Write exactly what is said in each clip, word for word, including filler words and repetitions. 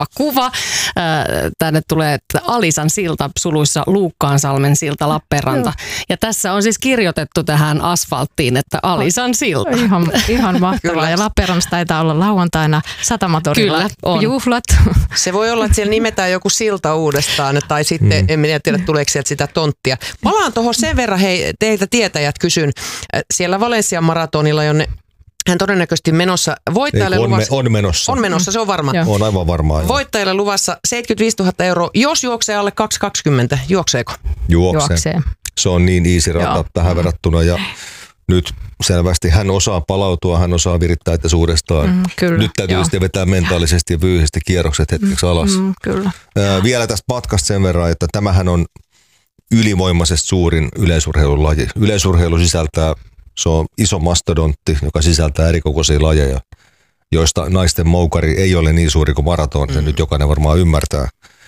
kuva. Tänne tulee Alisan silta, suluissa Luukkaansalmen silta, Lappeenranta. Ja tässä on siis kirjoitettu tähän asfalttiin, että Alisan silta. Ihan, ihan mahtavaa. Ja Lappeenrannassa taitaa olla lauantaina Satamatorilla Kyllä, on. juhlat. Se voi olla, että siellä nimetään joku silta uudestaan, tai sitten, mm. en minä tiedä, tuleeko sieltä sitä tonttia. Palaan tuohon sen verran, hei, teiltä tietäjät kysyn. Siellä Valencian maratonilla, jonne hän todennäköisesti menossa. Voittajalle Ei, on, luvassa, me, on menossa. On menossa, se on varma. Joo. On aivan varmaa. Voittajalle luvassa seitsemänkymmentäviisituhatta euroa, jos juoksee alle kaksi kaksikymmentä. Juokseeko? Juoksee. Juoksee. Se on niin easy rata Joo. tähän verrattuna. Ja nyt selvästi hän osaa palautua, hän osaa virittää itse uudestaan. Mm, kyllä, nyt täytyy Joo. sitten vetää mentaalisesti ja fyysisesti kierrokset hetkeksi alas. Mm, kyllä. Ää, vielä tästä matkasta sen verran, että tämähän on ylivoimaisesti suurin yleisurheilulaji. Yleisurheilu sisältää, se on iso mastodontti, joka sisältää erikokoisia lajeja, joista naisten moukari ei ole niin suuri kuin maraton, mm. nyt jokainen varmaan ymmärtää.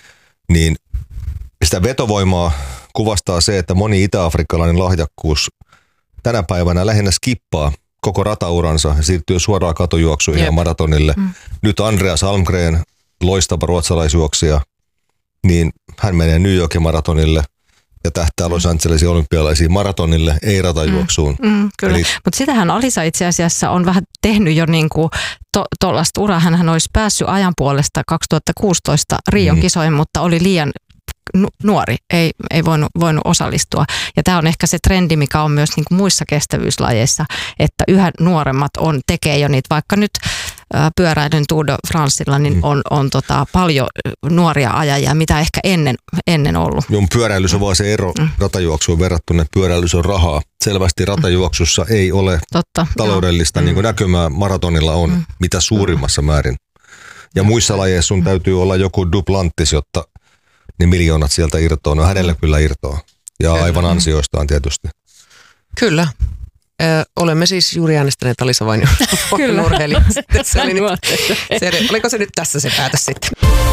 Niin sitä vetovoimaa kuvastaa se, että moni itä-afrikkalainen lahjakkuus tänä päivänä lähinnä skippaa koko ratauransa ja siirtyy suoraan katujuoksuihin yep. ja maratonille. Mm. Nyt Andreas Almgren, loistava ruotsalaisjuoksija, niin hän menee New Yorkin maratonille ja tähtää Los Angelesin olympialaisiin maratonille, ei ratajuoksuun. Mm, mm, kyllä, Eli... mutta sitähän Alisa itse asiassa on vähän tehnyt jo niin kuin tuollaista uraa. Hänhän olisi päässyt ajan puolesta kaksituhattakuusitoista Rion mm. kisoihin, mutta oli liian nuori, ei, ei voinut, voinut osallistua. Ja tämä on ehkä se trendi, mikä on myös niin kuin muissa kestävyyslajeissa, että yhä nuoremmat on, tekee jo niitä, vaikka nyt ä, pyöräilyn Tour de Francella, niin on, on tota, paljon nuoria ajajia, mitä ehkä ennen, ennen ollut. Joo, pyöräilys on vaan se ero mm. ratajuoksuun verrattuna, että pyöräilys on rahaa. Selvästi ratajuoksussa mm. ei ole Totta, taloudellista niin kuin näkymää, maratonilla on, mm. mitä suurimmassa määrin. Ja muissa lajeissa sun täytyy olla joku Duplantis, jotta niin miljoonat sieltä irtoaa. No hänellä kyllä irtoaa. Ja aivan ansioistaan tietysti. Kyllä. Ö, olemme siis juuri äänestäneet Alisa Vainiolle urheilijasta. Se oli nyt, se, oliko se nyt tässä se päätös sitten?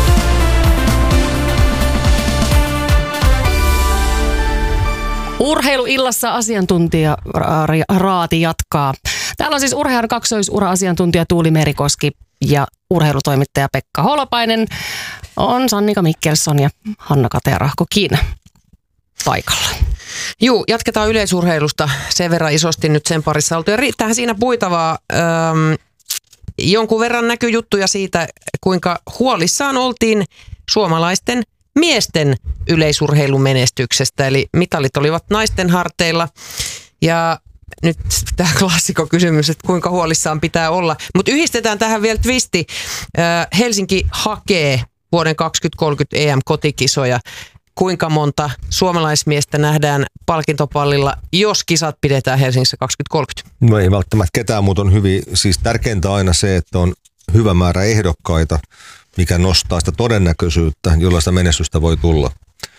Urheiluillassa asiantuntija Raati jatkaa. Täällä on siis urheilijan kaksoisura-asiantuntija Tuuli Merikoski ja urheilutoimittaja Pekka Holopainen. On Sannika Mikkelson ja Hanna Katearahkokin paikalla. Juu, jatketaan yleisurheilusta sen verran isosti nyt sen parissa oltu. Ja riittäähän siinä puitavaa. Öm, jonkun verran näkyy juttuja siitä, kuinka huolissaan oltiin suomalaisten miesten yleisurheilumenestyksestä. Eli mitalit olivat naisten harteilla. Ja nyt tämä klassikokysymys, että kuinka huolissaan pitää olla. Mutta yhdistetään tähän vielä twisti. Helsinki hakee vuoden kaksituhattakolmekymmentä E M-kotikisoja. Kuinka monta suomalaismiestä nähdään palkintopallilla, jos kisat pidetään Helsingissä kaksituhattakolmekymmentä? No ei välttämättä ketään, mutta on hyvin, siis tärkeintä aina se, että on hyvä määrä ehdokkaita, mikä nostaa sitä todennäköisyyttä, jolla sitä menestystä voi tulla.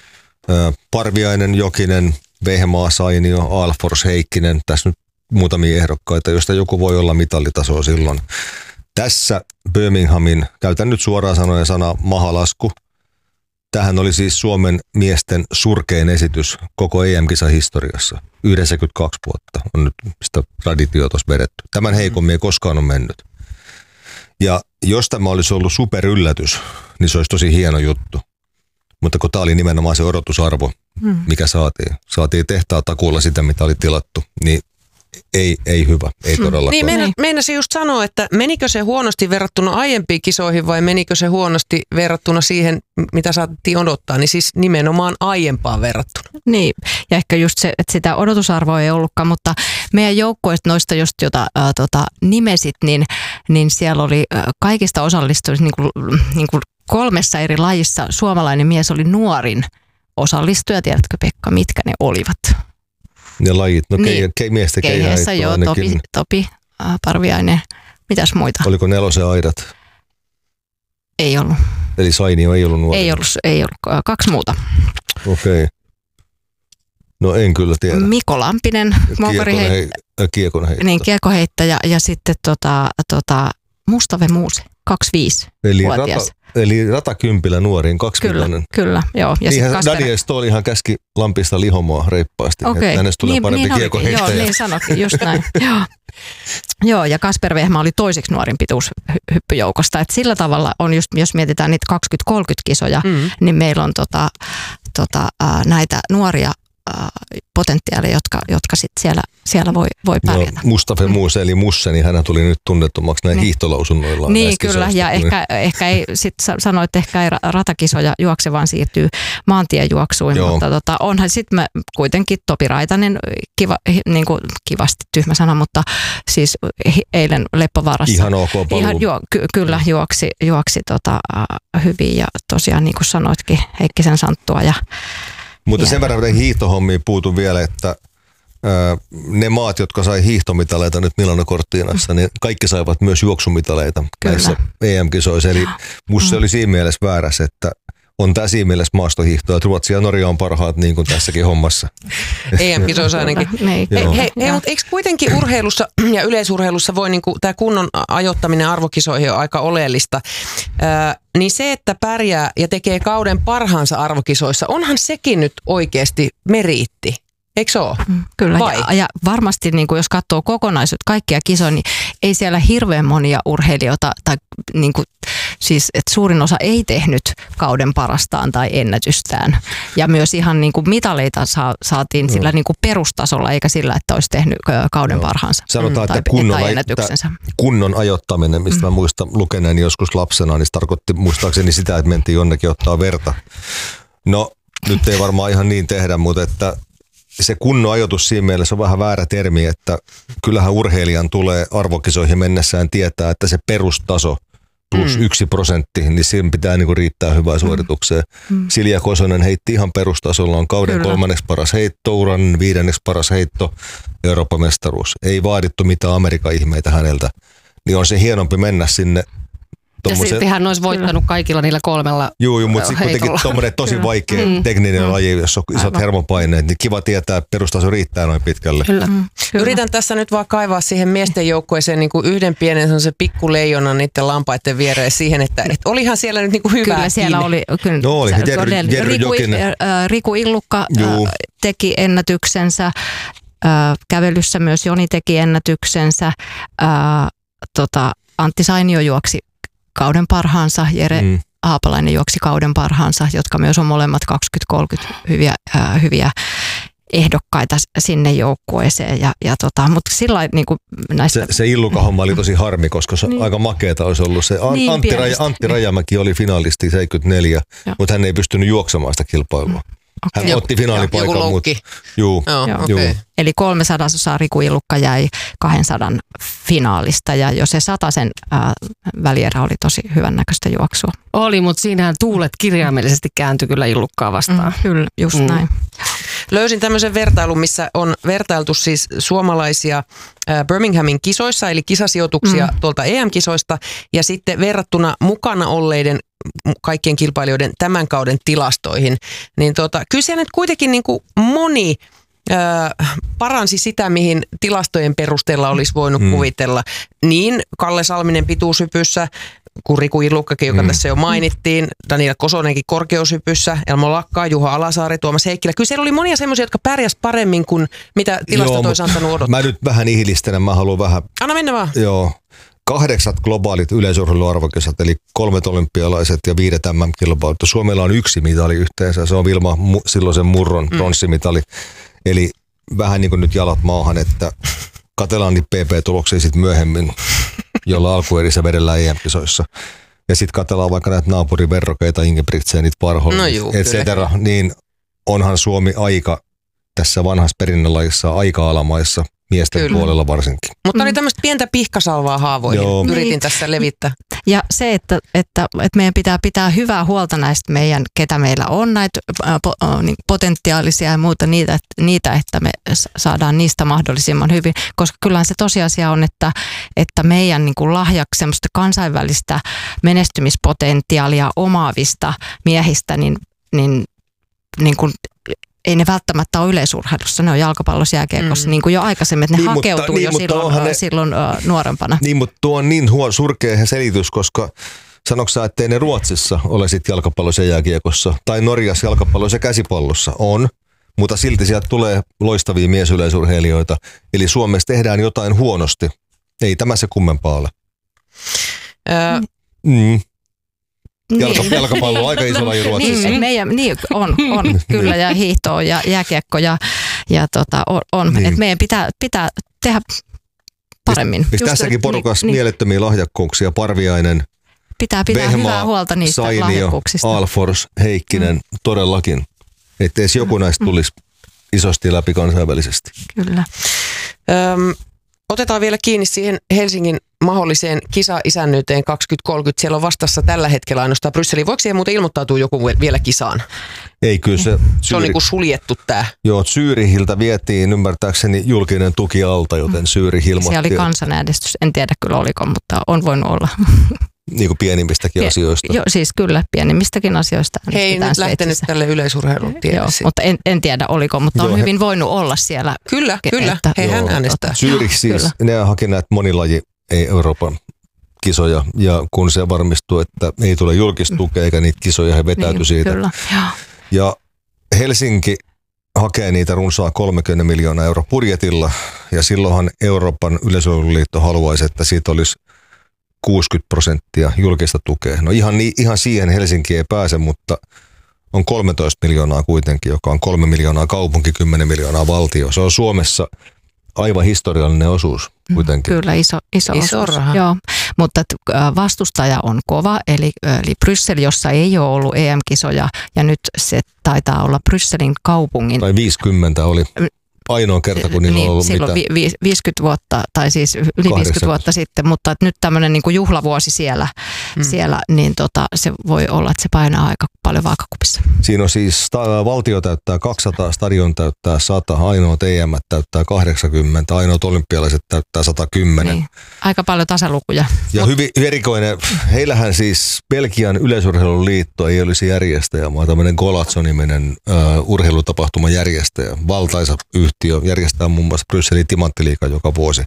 Parviainen, Jokinen, Vehmaa, Sainio, Alfors, Heikkinen, tässä nyt muutamia ehdokkaita, joista joku voi olla mitallitasoa silloin. Tässä Birminghamin, käytän nyt suoraan sanoen sana mahalasku. Tämähän oli siis Suomen miesten surkein esitys koko E M-kisan historiassa. yhdeksänkymmentäkaksi vuotta on nyt sitä traditioa tuossa vedetty. Tämän heikommin ei koskaan ole mennyt. Ja jos tämä olisi ollut superyllätys, niin se olisi tosi hieno juttu. Mutta kun tämä oli nimenomaan se odotusarvo, mikä saatiin. Saatiin tehtaa takuulla sitä, mitä oli tilattu, niin ei, ei hyvä, ei todellakaan. Niin meina, meinasin just sanoa, että menikö se huonosti verrattuna aiempiin kisoihin vai menikö se huonosti verrattuna siihen, mitä saatiin odottaa, niin siis nimenomaan aiempaan verrattuna. Niin, ja ehkä just se, että sitä odotusarvoa ei ollutkaan, mutta meidän joukkoista noista, just jota äh, tota, nimesit, niin, niin siellä oli äh, kaikista osallistujista niin kuin, niin kuin kolmessa eri lajissa suomalainen mies oli nuorin osallistuja. Tiedätkö Pekka, mitkä ne olivat? Ne lajit, no niin. kei, miestä keihäheitto joo, Topi, Topi äh, Parviainen. Mitäs muita? Oliko nelosen aidat? Ei ollut. Eli Sainio ei ollut nuori? Ei ollut, ei ollut. Kaksi muuta. Okei. Okay. No en kyllä tiedä. Mikko Lampinen. Kiekonheittäjä. Niin, kiekonheittäjä ja sitten tota, tota, Mustave Muuse, kaksikymmentäviisivuotias. Eli, rata, eli ratakympillä nuoriin, kaksi Kyllä, millainen. kyllä, joo. Ja niin Kasper... Daniel Stolihan käski Lampista lihomaa reippaasti, Okei. että hänestä tulee niin, parempi niin kiekoheittäjä. Joo, niin sanokin, just näin. Joo. Joo, ja Kasper Vehma oli toiseksi nuorin pituushyppyjoukosta. Et sillä tavalla on just, jos mietitään niitä kaksikymmentä kolmekymmentä kisoja, mm. niin meillä on tota, tota, äh, näitä nuoria äh, potentiaaleja, jotka, jotka sit siellä, siellä voi, voi pärjätä. No, Mustafa Muuse eli Musse, niin hän tuli nyt tunnettomaksi näin niin. hiihtolausunnoillaan. Niin kyllä, ja ehkä, ehkä ei, sit sanoit, että ehkä ei ratakisoja juokse, vaan siirtyy maantiejuoksuun, Joo. mutta tota, onhan sitten me kuitenkin Topi Raitanen, kiva, niin kuin, kivasti tyhmä sana, mutta siis eilen Leppävaarassa. Ihan ok paluu. Ihan, juo, ky, kyllä juoksi, juoksi tota, hyvin ja tosiaan niin kuin sanoitkin, Heikkisen Santtua ja Mutta sen verran hiihtohommiin puutun vielä, että ää, ne maat, jotka sai hiihtomitaleita nyt Milano Cortinassa, niin kaikki saivat myös juoksumitaleita Kyllä. näissä E M-kisoissa. Eli musta mm. oli siinä mielessä väärässä, että on tämä siinä mielessä maastohiihtoa, että Ruotsi ja Norja on parhaat niin kuin tässäkin hommassa. E M-kisoissa ainakin. Hei, hei, hei, mutta eikö kuitenkin urheilussa ja yleisurheilussa voi niin kuin, tämä kunnon ajoittaminen arvokisoihin on aika oleellista. Äh, niin se, että pärjää ja tekee kauden parhaansa arvokisoissa, onhan sekin nyt oikeasti meriitti. Eikö se ole? Kyllä, ja, ja varmasti niin kuin jos katsoo kokonaisuutta, kaikkia kisoja, niin ei siellä hirveän monia urheilijoita, tai niin kuin, siis että suurin osa ei tehnyt kauden parastaan tai ennätystään. Ja myös ihan niin kuin mitaleita sa, saatiin no. sillä niin kuin perustasolla, eikä sillä, että olisi tehnyt kauden no. parhaansa. Sanotaan, tai, että, kunnon, tai ennätyksensä. Että kunnon ajoittaminen, mistä mm. mä muistan lukeneeni joskus lapsena, niin se tarkoitti muistaakseni sitä, että mentiin jonnekin ottaa verta. No, nyt ei varmaan ihan niin tehdä, mutta että se kunnon ajoitus siinä mielessä on vähän väärä termi, että kyllähän urheilijan tulee arvokisoihin mennessään tietää, että se perustaso plus mm. yksi prosentti, niin siinä pitää niinku riittää hyvää suoritukseen. Mm. Silja Kosonen heitti ihan perustasolla, on kauden Kyllä. kolmanneksi paras heitto, uran viidenneksi paras heitto, Euroopan mestaruus. Ei vaadittu mitään Amerikan ihmeitä häneltä, niin on se hienompi mennä sinne. Ja sitten hän olisi voittanut kaikilla niillä kolmella Joo, joo mutta sitten kuitenkin tommoinen tosi vaikea mm. tekninen mm. laji, jos on isot hermopaineet, niin kiva tietää, että perustaso riittää noin pitkälle. Kyllä. Mm. Kyllä. Yritän tässä nyt vaan kaivaa siihen miesten joukkueeseen niin kuin yhden pienen se pikkuleijona niiden lampaiden viereen siihen, että et olihan siellä nyt niin kuin hyvää. Kyllä siellä oli. Kyllä, no oli. Jerry, Jerry Riku, Riku Illukka Juu. teki ennätyksensä, kävelyssä myös Joni teki ennätyksensä, tota, Antti Sainio juoksi kauden parhaansa, Jere mm. Haapalainen juoksi kauden parhaansa, jotka myös on molemmat kaksikymmentä kolmekymmentä hyviä, äh, hyviä ehdokkaita sinne joukkueeseen. Ja, ja tota, mutta sillä niin kuin näistä... Se, se Illuka-homma oli tosi harmi, koska se niin. aika makeata olisi ollut se. An, niin, Antti, Raja, Antti Rajamäki oli finalisti seitsemänkymmentäneljä, Joo. mutta hän ei pystynyt juoksemaan sitä kilpailua. Hän Joku, otti finaalipaikan, mutta juu, Joo, juu. Okay. Eli kolmesadasosaa Riku Illukka jäi kahdensadan finaalista ja jo se satasen ää, välierä oli tosi hyvän näköistä juoksua. Oli, mutta siinähän tuulet kirjaimellisesti kääntyi kyllä Illukkaa vastaan. Mm, kyllä, just mm. näin. Löysin tämmöisen vertailun, missä on vertailtu siis suomalaisia äh, Birminghamin kisoissa, eli kisasijoituksia mm. tuolta E M-kisoista, ja sitten verrattuna mukana olleiden kaikkien kilpailijoiden tämän kauden tilastoihin, niin tota, kyllä siellä nyt kuitenkin niin kuin moni ö, paransi sitä, mihin tilastojen perusteella olisi voinut mm. kuvitella. Niin Kalle Salminen pituushypyssä, kuin Riku Illukkakin, joka mm. tässä jo mainittiin, Daniela Kosonenkin korkeushypyssä, Elmo Lakkaa, Juho Alasaari, Tuomas Heikkilä. Kyllä siellä oli monia semmoisia, jotka pärjäs paremmin kuin mitä tilastot olisi antanut odottaa. Mä nyt vähän ihilistelen, mä haluan vähän... Anna mennä vaan. Joo. Kahdeksan globaalit yleisurheiluarvokisat, eli kolmet olympialaiset ja viidet M M-kilpailut. Suomella on yksi mitali yhteensä, se on Vilma silloisen Murron pronssimitali. Mm. Eli vähän niin kuin nyt jalat maahan, että katsellaan niitä P P-tuloksia sitten myöhemmin, jolla alkuerissä vedellään E M-kisoissa. Ja sitten katsellaan vaikka näitä naapuriverrokeita, Ingebrigtsen, Parholm, no et cetera. Niin onhan Suomi aika tässä vanhassa perinnönlajissa aika alamaissa. Miesten Kyllä. puolella varsinkin. Mutta oli tämmöistä pientä pihkasalvaa haavoihin. Joo. Yritin niin. tässä levittää. Ja se, että, että, että meidän pitää pitää hyvää huolta näistä meidän, ketä meillä on, näitä potentiaalisia ja muuta, niitä, niitä, että me saadaan niistä mahdollisimman hyvin. Koska kyllähän se tosiasia on, että, että meidän niin kuin lahjaksi semmoista kansainvälistä menestymispotentiaalia omaavista miehistä, niin, niin, niin kuin ei ne välttämättä ole yleisurheilussa, ne on jalkapallossa, jääkiekossa, mm. niin kuin jo aikaisemmin, että ne niin, hakeutuu mutta, jo niin, silloin, ne, silloin uh, nuorempana. Niin, mutta tuo on niin huo, surkea selitys, koska sanoksä, ettei ne Ruotsissa ole sit jalkapallossa ja jääkiekossa, tai Norjassa jalkapallossa ja käsipallossa on, mutta silti sieltä tulee loistavia miesyleisurheilijoita. Eli Suomessa tehdään jotain huonosti. Ei tämä se kummempaa ole. Öö, mm. Jalka, jalkapallo on aika iso laji Ruotsissa. Niin, meidän, niin on, on kyllä, ja hiihto ja jääkiekko ja, ja tota, on. on. Niin. Et meidän pitää, pitää tehdä paremmin. Just, tässäkin porukassa niin, mielettömiä lahjakkuuksia. Parviainen, pitää pitää Vehmaa, hyvää huolta niistä Sainio, lahjakkuuksista. Alfors, Heikkinen, mm. todellakin. Että edes joku näistä tulisi isosti läpi kansainvälisesti. Kyllä. Öm, otetaan vielä kiinni siihen Helsingin mahdolliseen kisa-isännyyteen kaksituhattakolmekymmentä. Siellä on vastassa tällä hetkellä ainoastaan Brysseliin. Voiko siihen muuten ilmoittautua joku vielä kisaan? Ei, kyllä se... Se on niin kuin suljettu tämä. Joo, Zürihiltä vietiin ymmärtääkseni julkinen tuki alta, joten Zürich ilmoitti. Siellä oli kansanäänestys, en tiedä kyllä oliko, mutta on voinut olla. Niin kuin pienimmistäkin Pie- asioista. Joo, siis kyllä pienimmistäkin asioista. Hei, nyt lähtenyt tälle yleisurheiluun. Joo, mutta en, en tiedä oliko, mutta Joo, on he... hyvin voinut olla siellä. Kyllä, kyllä. Että, Hei, hän äänestää. Zürich siis, kyllä. ne haki näitä monilaji ei Euroopan kisoja, ja kun se varmistuu, että ei tule julkistukea eikä niitä kisoja, he vetäytyi niin, siitä. Kyllä, joo. Ja Helsinki hakee niitä runsaa kolmekymmentä miljoonaa euroa budjetilla, ja silloinhan Euroopan yleisurheiluliitto haluaisi, että siitä olisi kuusikymmentä prosenttia julkista tukea. No ihan, ihan siihen Helsinki ei pääse, mutta on kolmetoista miljoonaa kuitenkin, joka on kolme miljoonaa kaupunki, kymmenen miljoonaa valtio. Se on Suomessa aivan historiallinen osuus kuitenkin. Kyllä, iso, iso, iso osuus. raha. Joo, mutta vastustaja on kova, eli, eli Bryssel, jossa ei ole ollut E M-kisoja, ja nyt se taitaa olla Brysselin kaupungin. Tai viisikymmentä oli ainoa kerta, kun niillä niin, on ollut silloin mitään. Vi- viisikymmentä vuotta, tai siis yli viisikymmentä vuotta sitten, mutta nyt tämmöinen niin kuin juhlavuosi siellä, mm. siellä niin tota, se voi olla, että se painaa aika paljon vaakakupissa. Siinä on siis, sta- valtio täyttää kaksisataa, stadion täyttää sata, ainoat E M täyttää kahdeksankymmentä, ainoat olympialaiset täyttää sata kymmenen. Niin. Aika paljon tasalukuja. Ja hyvin erikoinen, heillähän siis Belgian yleisurheiluliitto ei olisi järjestäjä, vaan tämmöinen Golazzo-niminen uh, urheilutapahtuman järjestäjä, valtaisa yhtiö järjestää muun muassa Brysselin timanttiliiga joka vuosi.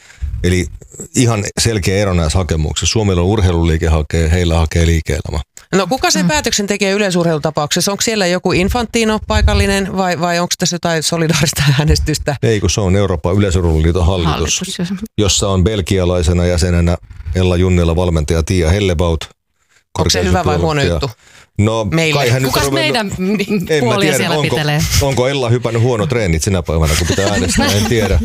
Eli ihan selkeä ero näissä hakemuksissa. Suomella on urheiluliike hakee, heillä hakee liike-elämä. No kuka sen mm. päätöksen tekee yleisurheilutapauksessa? Onko siellä joku Infantino paikallinen vai, vai onko tässä jotain solidaarista äänestystä? Ei, kun se on Euroopan yleisurheiluliiton hallitus, hallitus, jossa on belgialaisena jäsenenä Ella Junnila, valmentaja Tiia Hellebaut. Onko se hyvä vai huono juttu? No, kai hän Kukas nyt meidän en puolia tiedä, siellä onko, pitelee? Onko Ella hypännyt huono treenit sinä päivänä, kun pitää äänestää, en tiedä.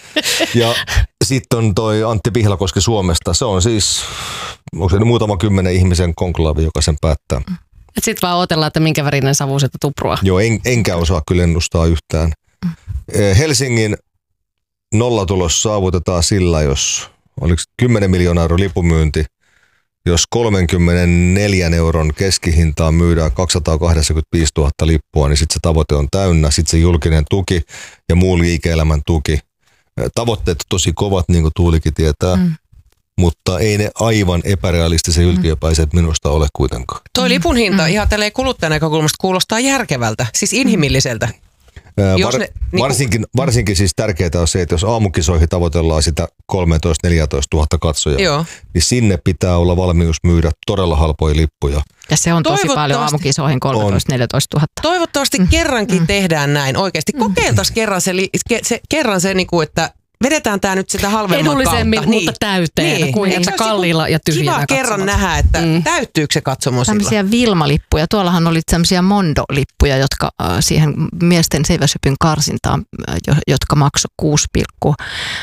Ja sitten on toi Antti Pihlakoski Suomesta. Se on siis, onko se muutama kymmenen ihmisen konklaavi, joka sen päättää. Sitten vaan odotellaan, että minkä värinen savu sieltä tuprua. Joo, en, enkä osaa kyllä ennustaa yhtään. Helsingin nollatulos saavutetaan sillä, jos oliko kymmenen miljoonaa euro lipumyynti, jos kolmekymmentäneljä euron keskihintaan myydään kaksisataakahdeksankymmentäviisituhatta lippua, niin sitten se tavoite on täynnä. Sitten se julkinen tuki ja muu liike-elämän tuki. Tavoitteet on tosi kovat, niin kuin Tuulikin tietää, mm. mutta ei ne aivan epärealistisen yltiöpäiset minusta ole kuitenkaan. Toi lipun hinta mm. ihan tälleen kuluttajan näkökulmasta kuulostaa järkevältä, siis inhimilliseltä. Var, ne, varsinkin, niin, varsinkin siis tärkeää on se, että jos aamukisoihin tavoitellaan sitä kolmetoista neljätoista tuhatta katsojaa, joo. niin sinne pitää olla valmius myydä todella halpoja lippuja. Ja se on tosi paljon aamukisoihin kolmetoista neljätoista tuhatta. Toivottavasti mm. kerrankin mm. tehdään näin oikeasti. Kokeiltaisiin kerran se, se, kerran se niin kuin, että vedetään tämä nyt sitä halvemman edullisemmin, kautta. mutta täyteen, niin. kuin että kalliilla ja tyhjillä kiva katsomot. Kerran nähdä, että mm. täyttyykö se katsomo sillä. Tämmöisiä Vilma-lippuja. Tuollahan oli tämmöisiä Mondo-lippuja, jotka äh, siihen miesten seiväsypyn karsintaan, äh, jotka maksoi kuusi pilkku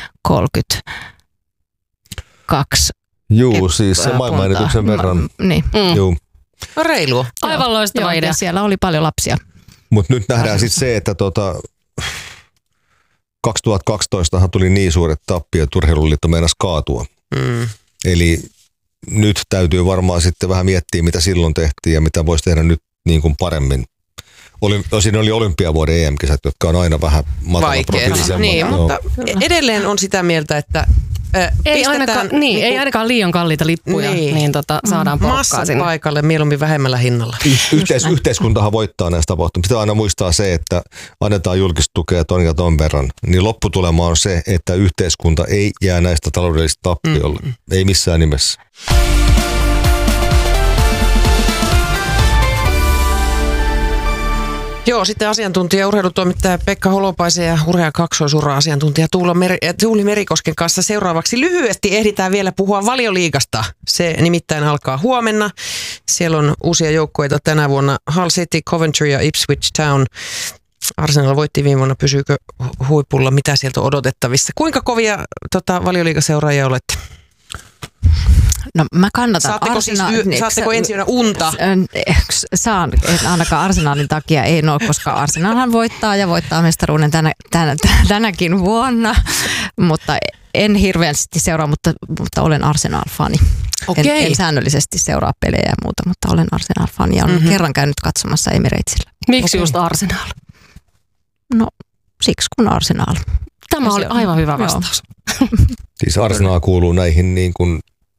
kolmekymmentäkaksi. Juu, siis se maailmanennätyksen verran. Ma, niin. Mm. Juu. No reilua. Aivan loistava idea. Ja siellä oli paljon lapsia. Mutta nyt nähdään sitten se, että tota, kaksituhattakaksitoista tuli niin suuret tappiot, että Urheiluliitto meinasi kaatua. Mm. Eli nyt täytyy varmaan sitten vähän miettiä, mitä silloin tehtiin ja mitä voisi tehdä nyt niin kuin paremmin. Oli, siinä oli olympiavuoden E M-kisat, jotka on aina vähän matalaprofiilisemmat. Niin, mutta edelleen on sitä mieltä, että äh, ei, ainakaan, niin, niin, ei ainakaan liian kalliita lippuja, niin, niin tota, saadaan porukkaa sinne. Paikalle mieluummin vähemmällä hinnalla. Y- yhteis- yhteiskuntahan voittaa näistä tapahtumista. Pitää aina muistaa se, että annetaan julkista tukea ton ja ton verran. Niin lopputulema on se, että yhteiskunta ei jää näistä taloudellisista tappiolle. Mm. Ei missään nimessä. Joo, sitten asiantuntija, urheilutoimittaja Pekka Holopaisen ja urhea kaksoisura-asiantuntija Tuula Meri, Tuuli Merikosken kanssa seuraavaksi. Lyhyesti ehditään vielä puhua Valioliigasta. Se nimittäin alkaa huomenna. Siellä on uusia joukkueita tänä vuonna. Hull City, Coventry ja Ipswich Town. Arsenal voitti viime vuonna, pysyykö huipulla, mitä sieltä on odotettavissa? Kuinka kovia tota, Valioliigaseuraajia olette? No mä kannatan Saatteko, Arsenal... siis yö, saatteko ensi yönä unta? Saan, ainakaan Arsenalin takia ei ole, koska Arsenalhan voittaa ja voittaa mestaruuden tänä, tänä, tänäkin vuonna, mutta en hirveästi seuraa, mutta, mutta olen Arsenal-fani. En, en säännöllisesti seuraa pelejä ja muuta, mutta olen Arsenal-fani ja olen mm-hmm. kerran käynyt katsomassa Emiratesillä. Miksi okay. just Arsenal? No siksi kun Arsenal. Tämä oli aivan hyvä vastaus. Siis Arsenal kuuluu näihin niin kuin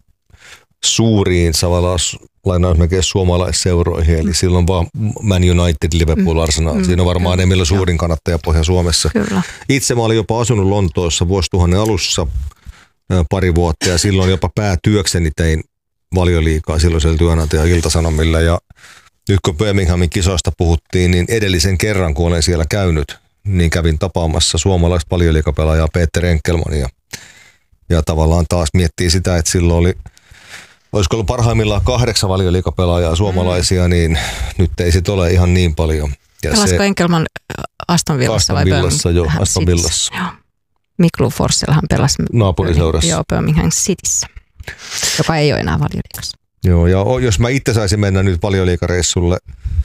suuriin lainausmerkeissä suomalaisseuroihin, eli silloin vaan Man United, Liverpool, Arsenal. Mm, Siinä on varmaan enemmillä suurin kannattajapohja Suomessa. Kyllä. Itse mä olin jopa asunut Lontoossa vuosituhannen alussa pari vuotta, ja silloin jopa päätyökseni tein Valioliigaa silloisella työnantaja Ilta-Sanomilla, ja nyt kun Birminghamin kisoista puhuttiin, niin edellisen kerran, kun olen siellä käynyt, niin kävin tapaamassa suomalaista valioliigapelaajaa Peter Enkelmania. Ja tavallaan taas miettii sitä, että silloin oli, olisiko ollut parhaimmillaan kahdeksan valioliigapelaajaa suomalaisia, niin nyt ei sit ole ihan niin paljon. Ja Pelasko se, Enkelman Aston Villassa vai Aston Villassa, joo, Aston Villassa. Joo. Miklu Forsellhan pelasi naapuriseurassa. Joo, Birmingham Cityssä, joka ei ole enää Valioliigassa. Joo, ja jos mä itse saisin mennä nyt Valioliigareissulle,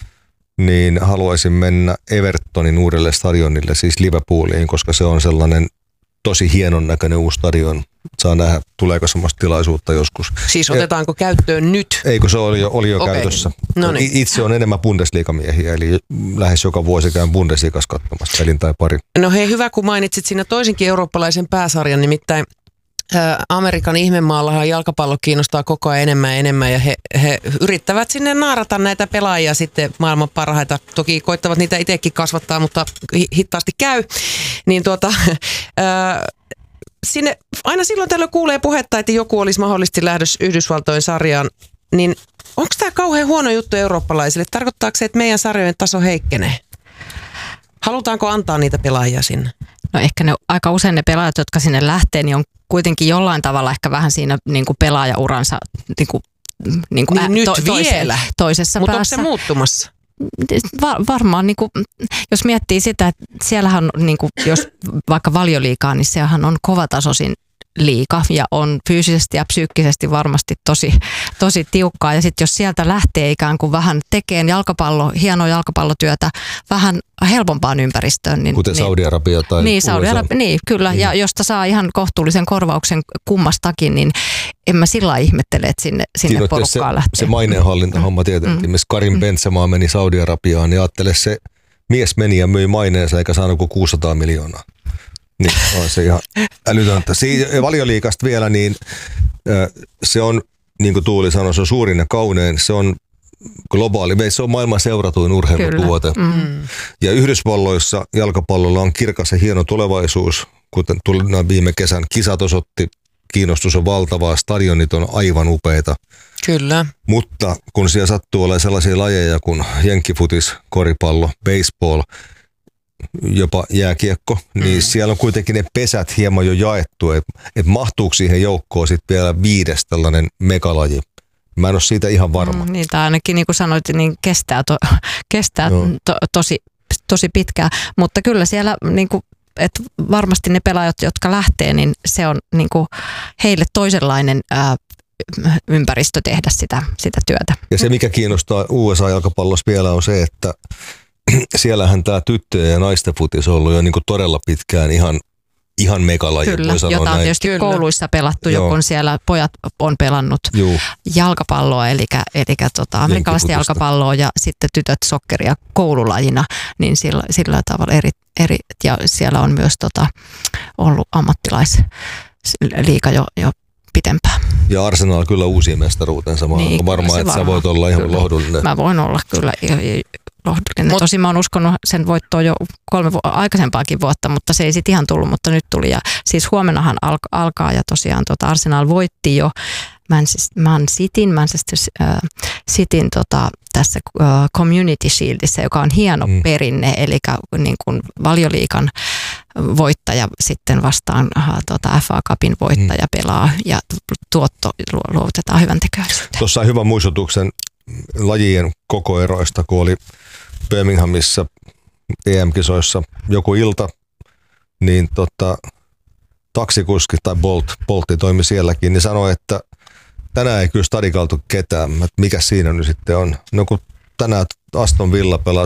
niin haluaisin mennä Evertonin uudelle stadionille, siis Liverpooliin, koska se on sellainen tosi hienon näköinen uusi stadion. Saa nähdä, tuleeko semmoista tilaisuutta joskus. Siis otetaanko käyttöön nyt? Eikö se oli jo, oli jo okay. käytössä. No niin. Itse on enemmän Bundesliigamiehiä, eli lähes joka vuosi käyn Bundesliigassa katsomassa pelin tai pari. No hei, hyvä kun mainitsit siinä toisenkin eurooppalaisen pääsarjan, nimittäin Amerikan ihmemaallahan jalkapallo kiinnostaa koko ajan enemmän ja enemmän ja he, he yrittävät sinne naarata näitä pelaajia sitten maailman parhaita. Toki koittavat niitä itsekin kasvattaa, mutta hittaasti käy. Niin tuota, ää, sinne aina silloin tällöin kuulee puhetta, että joku olisi mahdollisesti lähdössä Yhdysvaltojen sarjaan. Niin onko tämä kauhean huono juttu eurooppalaisille? Tarkoittaako se, että meidän sarjojen taso heikkenee? Halutaanko antaa niitä pelaajia sinne? No ehkä ne, aika usein ne pelaajat, jotka sinne lähtee, niin on kuitenkin jollain tavalla ehkä vähän siinä niin kuin pelaajauransa niin kuin, niin kuin niin ä, nyt to, vielä, toisessa mutta päässä. Mutta onko se muuttumassa? Var, varmaan, niin kuin, jos miettii sitä, että siellähän on, niin kuin, jos vaikka Valioliigaa, niin sehän on kovatasoisin liiga ja on fyysisesti ja psyykkisesti varmasti tosi, tosi tiukkaa. Ja sitten jos sieltä lähtee ikään kuin vähän tekemään jalkapallo, hienoa jalkapallotyötä vähän helpompaan ympäristöön. Niin, kuten niin, Saudi-Arabia tai niin, Saudi-Arabia, niin, kyllä. Niin. Ja josta saa ihan kohtuullisen korvauksen kummastakin, niin en mä sillä ihmettele, että sinne, sinne porukkaa se, lähtee. Se maineenhallintahomma tietenkin. Mm. Karim mm. Benzema meni Saudi-Arabiaan, niin ajattele se mies meni ja myi maineensa eikä saanut kuin kuusisataa miljoonaa. Niin, on se ihan älytöntä. Valioliigasta vielä, niin se on, niin kuin Tuuli sanoi, se on suurin ja kaunein. Se on globaali, se on maailman seuratuin urheilutuote. Mm. Ja Yhdysvalloissa jalkapallolla on kirkas ja hieno tulevaisuus, kuten tuli viime kesän kisat osoitti. Kiinnostus on valtavaa, stadionit on aivan upeita. Kyllä. Mutta kun siellä sattuu olemaan sellaisia lajeja kuin jenkkifutis, koripallo, baseball, jopa jääkiekko, niin mm. siellä on kuitenkin ne pesät hieman jo jaettu, että et mahtuuko siihen joukkoon sitten vielä viides tällainen megalaji. Mä en ole siitä ihan varma. Mm, niin, tai ainakin niin kuin sanoit, niin kestää, to, kestää to, tosi, tosi pitkään, mutta kyllä siellä niin kuin, että varmasti ne pelaajat, jotka lähtee, niin se on niin kuin heille toisenlainen ää, ympäristö tehdä sitä, sitä työtä. Ja se, mikä kiinnostaa U S A-jalkapallossa vielä on se, että siellähän tämä tyttöjen ja naisten futis on ollut jo niin kuin todella pitkään ihan, ihan megalaji. Kyllä, jota on näin. tietysti Kyllä. kouluissa pelattu, Joo. kun siellä pojat on pelannut Juu. jalkapalloa, eli, eli tota, amerikkalaista jalkapalloa ja sitten tytöt sokkeria koululajina, niin sillä, sillä tavalla eri, eri, ja siellä on myös tota, ollut ammattilaisliiga jo, jo pitempään. Ja Arsenal kyllä uusia mestaruutensa. Mä niin, olen varma, että sä voit olla ihan kyllä. lohdullinen. Mä voin olla kyllä lohdullinen. Mut, Tosin mä oon uskonut sen voittoa jo kolme vu- aikaisempaakin vuotta, mutta se ei sitten ihan tullut, mutta nyt tuli. Ja siis huomennahan al- alkaa ja tosiaan tota Arsenal voitti jo Man Cityn, Manchester äh, Cityn tota, tässä uh, Community Shieldissä, joka on hieno mm. perinne, eli niin kuin Valioliigan voittaja sitten vastaan uh, tuota F A Cupin voittaja mm. pelaa ja tuotto luovutetaan hyväntekeväisyyteen. Tuossa on hyvä muistutuksen lajien kokoeroista, kun oli Birminghamissa E M-kisoissa joku ilta, niin tota, taksikuski tai Bolt, Boltti toimi sielläkin, niin sanoi, että tänään ei kyllä stadikaltu ketään, että mikä siinä nyt sitten on. No kun tänään Aston Villa pelaa